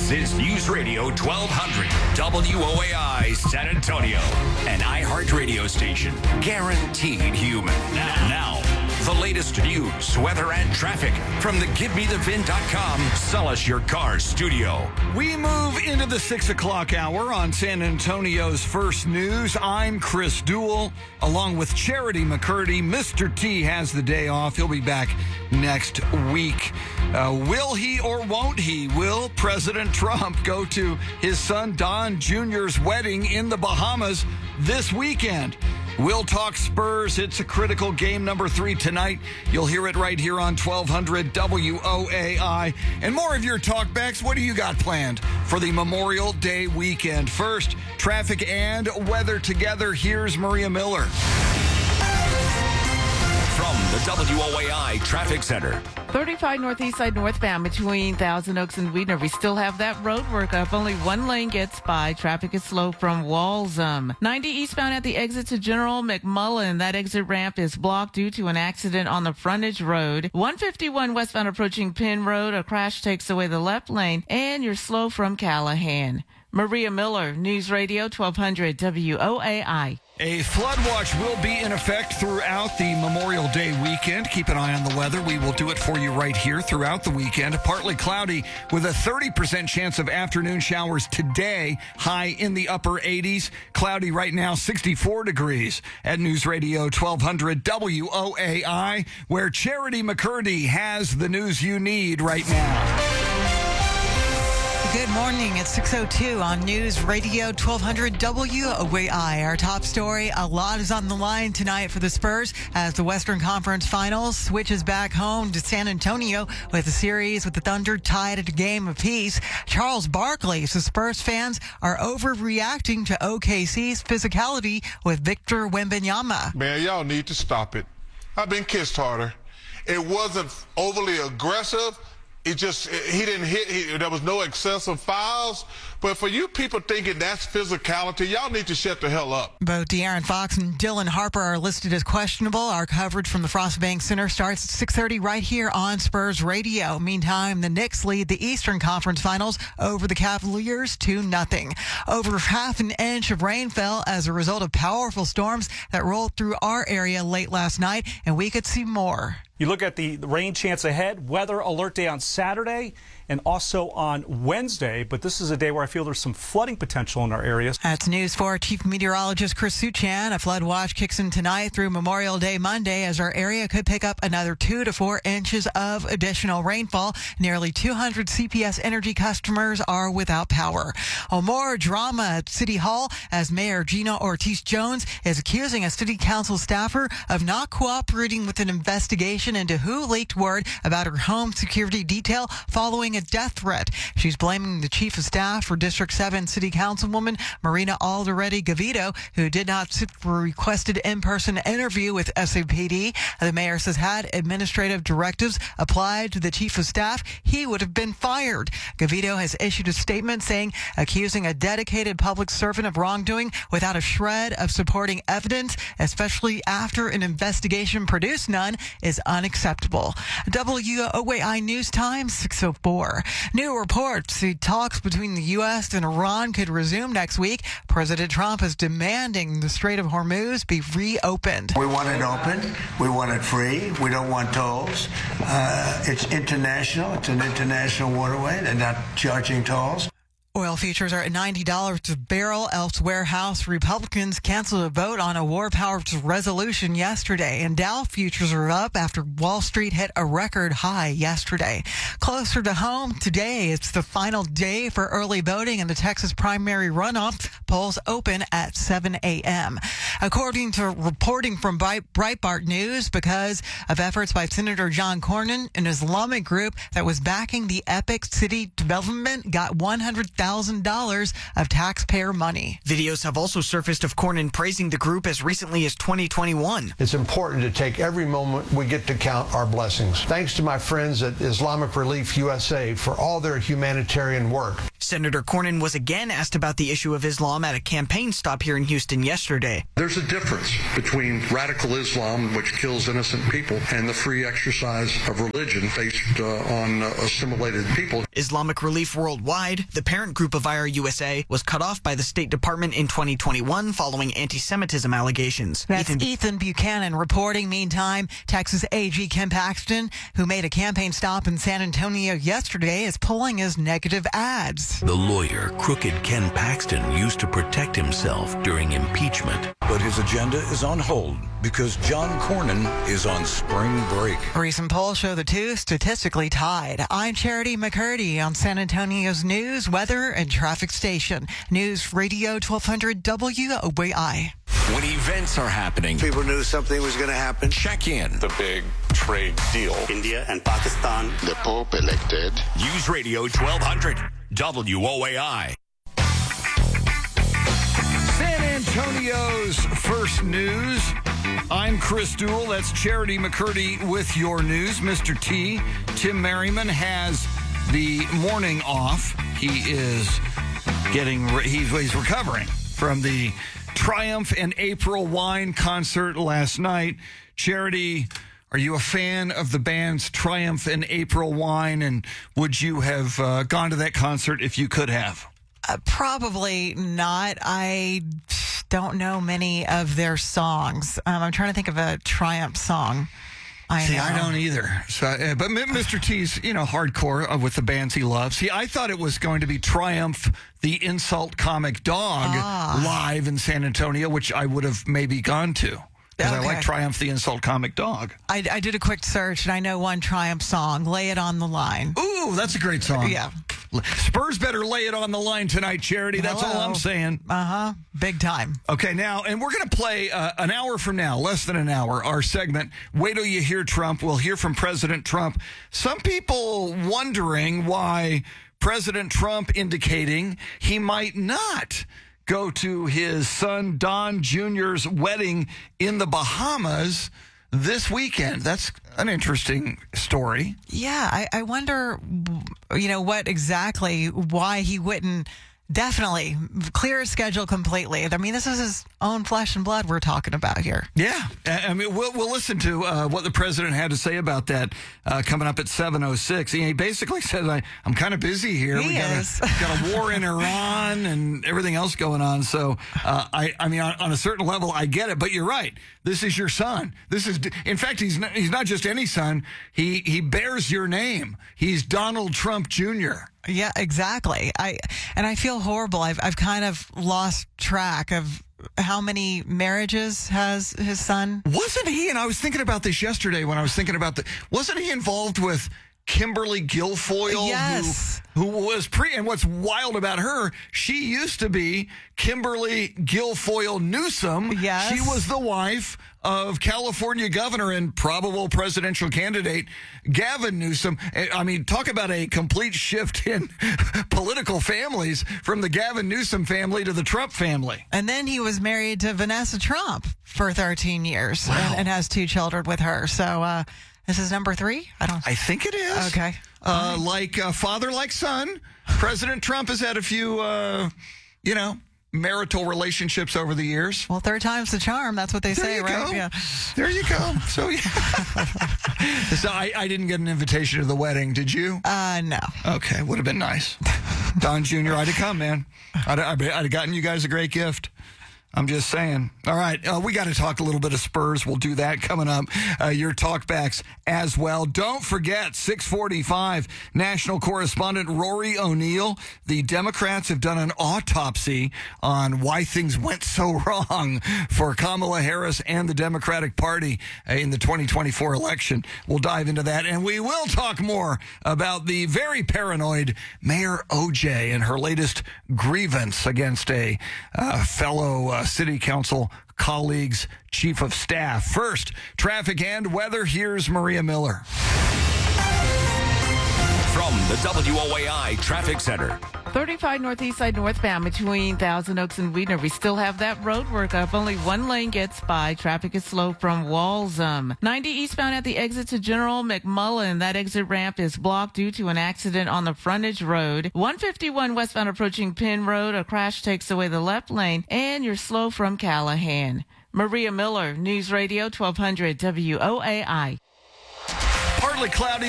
This is News Radio 1200 WOAI San Antonio, an iHeart radio station, guaranteed human. Now, the latest news, weather, and traffic from the GiveMeTheVin.com Sell Us Your Car studio. We move into the 6 o'clock hour on San Antonio's First News. I'm Chris Duell, along with Charity McCurdy. Mr. T has the day off. He'll be back next week. Will he or won't he? Will President Trump go to his son Don Jr.'s wedding in the Bahamas this weekend? We'll talk Spurs. It's a critical game number 3 tonight. You'll hear it right here on 1200 WOAI. And more of your talkbacks. What do you got planned for the Memorial Day weekend? First, traffic and weather together. Here's Maria Miller. From the WOAI Traffic Center. 35 Northeast Side northbound between Thousand Oaks and Weidner. We still have that road work up. Only one lane gets by. Traffic is slow from Walsham. 90 eastbound at the exit to General McMullen. That exit ramp is blocked due to an accident on the frontage road. 151 westbound approaching Penn Road. A crash takes away the left lane, and you're slow from Callahan. Maria Miller, News Radio 1200 WOAI. A flood watch will be in effect throughout the Memorial Day weekend. Keep an eye on the weather. We will do it for you right here throughout the weekend. Partly cloudy with a 30% chance of afternoon showers today. High in the upper 80s. Cloudy right now, 64 degrees at News Radio 1200 WOAI, where Charity McCurdy has the news you need right now. Good morning. It's 6:02 on News Radio 1200 WOAI. Our top story, a lot is on the line tonight for the Spurs as the Western Conference Finals switches back home to San Antonio with a series with the Thunder tied at a game apiece. Charles Barkley says Spurs fans are overreacting to OKC's physicality with Victor Wembanyama. Man, y'all need to stop it. I've been kissed harder. It wasn't overly aggressive. He didn't hit. There was no excessive fouls. But for you people thinking that's physicality, y'all need to shut the hell up. Both De'Aaron Fox and Dylan Harper are listed as questionable. Our coverage from the Frostbank Center starts at 6:30 right here on Spurs Radio. Meantime, the Knicks lead the Eastern Conference Finals over the Cavaliers 2-0. Over half an inch of rain fell as a result of powerful storms that rolled through our area late last night, and we could see more. You look at the rain chance ahead, weather alert day on Saturday and also on Wednesday. But this is a day where I feel there's some flooding potential in our areas. That's News 4 Chief Meteorologist Chris Suchan. A flood watch kicks in tonight through Memorial Day Monday as our area could pick up another 2 to 4 inches of additional rainfall. Nearly 200 CPS Energy customers are without power. More drama at City Hall as Mayor Gina Ortiz-Jones is accusing a city council staffer of not cooperating with an investigation into who leaked word about her home security detail following a death threat. She's blaming the chief of staff for District 7 City Councilwoman Marina Alderete-Gavito, who did not sit for a requested in-person interview with SAPD. The mayor says had administrative directives applied to the chief of staff, he would have been fired. Gavito has issued a statement saying accusing a dedicated public servant of wrongdoing without a shred of supporting evidence, especially after an investigation produced none, is unacceptable. WOAI News Time 6:04. New reports the talks between the U.S. and Iran could resume next week. President Trump is demanding the Strait of Hormuz be reopened. We want it open. We want it free. We don't want tolls. It's international. It's an international waterway. They're not charging tolls. Oil futures are at $90 a barrel. Elsewhere, House Republicans canceled a vote on a war powers resolution yesterday, and Dow futures are up after Wall Street hit a record high yesterday. Closer to home, today it's the final day for early voting in the Texas primary runoff. Polls open at 7 a.m. According to reporting from Breitbart News, because of efforts by Senator John Cornyn, an Islamic group that was backing the Epic City development, got $100,000 of taxpayer money. Videos have also surfaced of Cornyn praising the group as recently as 2021. It's important to take every moment we get to count our blessings. Thanks to my friends at Islamic Relief USA for all their humanitarian work. Senator Cornyn was again asked about the issue of Islam at a campaign stop here in Houston yesterday. There's a difference between radical Islam, which kills innocent people, and the free exercise of religion based on assimilated people. Islamic Relief Worldwide, the parent group of IRUSA, was cut off by the State Department in 2021 following anti-Semitism allegations. That's Ethan Buchanan reporting. Meantime, Texas AG Ken Paxton, who made a campaign stop in San Antonio yesterday, is pulling his negative ads. The lawyer, crooked Ken Paxton, used to protect himself during impeachment. But his agenda is on hold because John Cornyn is on spring break. Recent polls show the two statistically tied. I'm Charity McCurdy on San Antonio's news, weather, and traffic station. News Radio 1200 WOAI. When events are happening, People knew something was going to happen. check in. The big trade deal. India and Pakistan. The Pope elected. News Radio 1200 WOAI. San Antonio's first news. I'm Chris Duell. That's Charity McCurdy with your news. Mr. T, Tim Merriman, has the morning off. He is he's recovering from the Triumph and April Wine concert last night. Charity, are you a fan of the bands Triumph and April Wine, and would you have gone to that concert if you could have? Probably not. I don't know many of their songs. I'm trying to think of a Triumph song. I don't either. So, but Mr. T's, hardcore with the bands he loves. See, I thought it was going to be Triumph, the Insult Comic Dog, live in San Antonio, which I would have maybe gone to. Because I like Triumph, the Insult Comic Dog. I did a quick search, and I know one Triumph song, Lay It on the Line. Ooh, that's a great song. Yeah. Spurs better lay it on the line tonight, Charity. That's all I'm saying. Big time. Okay, now, and we're going to play an hour from now, less than an hour, our segment, Wait Till You Hear Trump. We'll hear from President Trump. Some people wondering why President Trump indicating he might not go to his son Don Jr.'s wedding in the Bahamas this weekend. That's an interesting story. Yeah, I wonder, what exactly, why he wouldn't definitely clear his schedule completely. I mean, this is his own flesh and blood we're talking about here. Yeah. I mean, we'll listen to what the president had to say about that coming up at 7:06. He basically said, I'm kind of busy here. We got a war in Iran and everything else going on. So, I mean, on a certain level, I get it. But you're right. This is your son. In fact, he's not just any son. He bears your name. He's Donald Trump Jr. Yeah, exactly. I feel horrible. I've kind of lost track of how many marriages has his son. Wasn't he? And I was thinking about this yesterday when I was thinking about wasn't he involved with Kimberly Guilfoyle? Yes. Who was and what's wild about her, she used to be Kimberly Guilfoyle Newsom. Yes. She was the wife of California governor and probable presidential candidate Gavin Newsom. I mean, talk about a complete shift in political families from the Gavin Newsom family to the Trump family. And then he was married to Vanessa Trump for 13 years. Wow. and has 2 children with her. So, this is number 3? I think it is. Okay. Like father, like son. President Trump has had a few, marital relationships over the years. Well, 3rd time's the charm. That's what they say, right? Go. Yeah. There you go. So, yeah. So I didn't get an invitation to the wedding. Did you? No. Okay. Would have been nice. Don Jr., I'd have come, man. I'd have gotten you guys a great gift. I'm just saying. All right, we got to talk a little bit of Spurs. We'll do that coming up. Your talkbacks as well. Don't forget, 6:45, national correspondent Rory O'Neill. The Democrats have done an autopsy on why things went so wrong for Kamala Harris and the Democratic Party in the 2024 election. We'll dive into that, and we will talk more about the very paranoid Mayor OJ and her latest grievance against a fellow city council colleague's chief of staff. First, traffic and weather. Here's Maria Miller. From the WOAI Traffic Center. 35 northeast side northbound between Thousand Oaks and Weedner. We still have that road work up. Only one lane gets by. Traffic is slow from Walsham. 90 eastbound at the exit to General McMullen. That exit ramp is blocked due to an accident on the frontage road. 151 westbound approaching Penn Road. A crash takes away the left lane, and you're slow from Callahan. Maria Miller, News Radio 1200 WOAI. Partly cloudy.